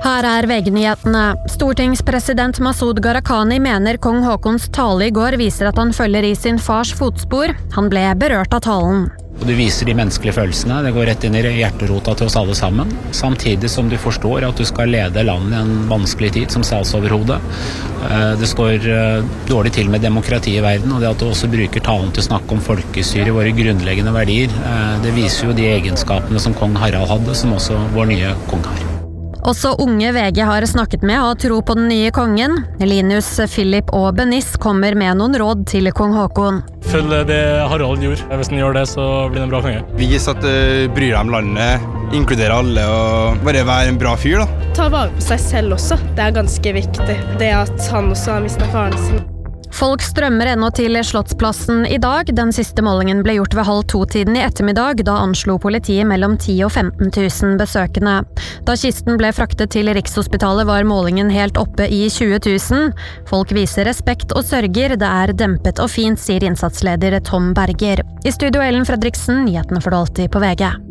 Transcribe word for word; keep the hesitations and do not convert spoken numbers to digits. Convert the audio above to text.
Her er V G-nyhetene. Stortingspresident Masud Gharahkhani mener kong Haakons tale i går viser at han følger i sin fars fotspor. Han ble berørt av talen. Du viser de menneskelige følelsene, det går rett inn i hjerterota til oss alle sammen. Samtidig som du forstår at du skal lede landet i en vanskelig tid som statsoverhode. Det står dårlig til med demokrati i verden, og det at du også bruker talen til å snakke om folkestyre, våre grunnleggende verdier, det viser jo de egenskapene som kong Harald hadde, som også vår nye kong har. Også unge V G har snakket med og tro på den nye kongen. Linus, Philip og Benis kommer med noen råd til kong Haakon. Følg det Harald gjorde. Hvis han gjør det, så blir det en bra konge. Vis at du bryr deg om landet, inkluderer alle og bare være en bra fyr, da. Ta vare på seg selv også. Det er ganske viktig. Det at han også har mistet faren sin. Folk strømmer ennå til Slottsplassen i dag. Den siste målingen ble gjort ved halv to-tiden i ettermiddag, da anslo politiet mellom ti og femten tusen besøkende. Da kisten ble fraktet til Rikshospitalet var målingen helt oppe i tjue tusen. Folk viser respekt og sørger. Det er dempet og fint, sier innsatsleder Tom Berger. I studio Ellen Fredriksen, nyhetene får du alltid på V G.